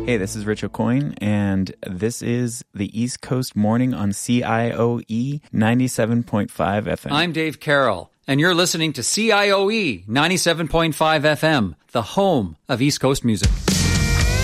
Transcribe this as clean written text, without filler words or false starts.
Hey, this is Rich O'Coin, and this is the East Coast Morning on CIOE 97.5 FM. I'm Dave Carroll, and you're listening to CIOE 97.5 FM, the home of East Coast music.